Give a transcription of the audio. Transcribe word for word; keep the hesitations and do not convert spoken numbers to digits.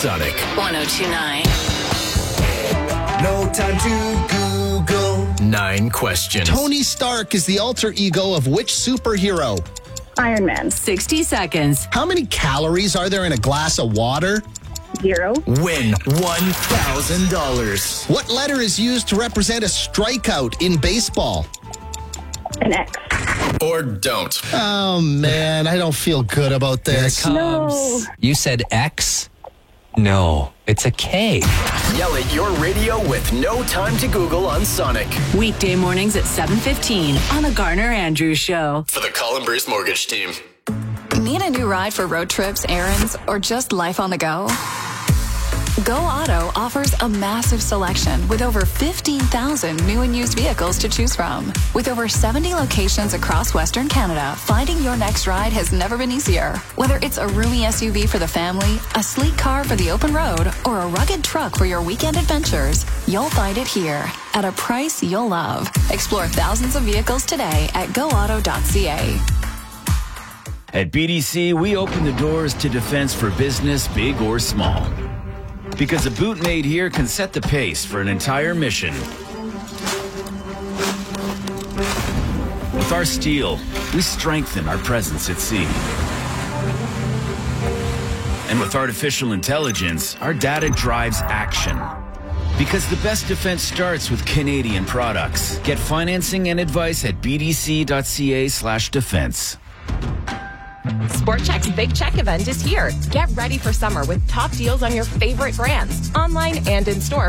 Sonic. one oh two point nine. No time to Google. Nine questions. Tony Stark is the alter ego of which superhero? Iron Man. sixty seconds. How many calories are there in a glass of water? Zero. Win one thousand dollars. What letter is used to represent a strikeout in baseball? An X. Or don't. Oh, man, I don't feel good about this. No. You said X? No, it's a K. Yell at your radio with no time to Google on Sonic. Weekday mornings at seven fifteen on the Garner Andrews Show. For the Colin Bruce Mortgage Team. Need a new ride for road trips, errands, or just life on the go? Go Auto offers a massive selection with over fifteen thousand new and used vehicles to choose from. With over seventy locations across Western Canada, finding your next ride has never been easier. Whether it's a roomy S U V for the family, a sleek car for the open road, or a rugged truck for your weekend adventures, you'll find it here at a price you'll love. Explore thousands of vehicles today at go auto dot c a. At B D C, we open the doors to defense for business, big or small. Because a boot made here can set the pace for an entire mission. With our steel, we strengthen our presence at sea. And with artificial intelligence, our data drives action. Because the best defense starts with Canadian products. Get financing and advice at b d c dot c a slash defense. Sport Chek's Big Check event is here. Get ready for summer with top deals on your favorite brands, online and in store.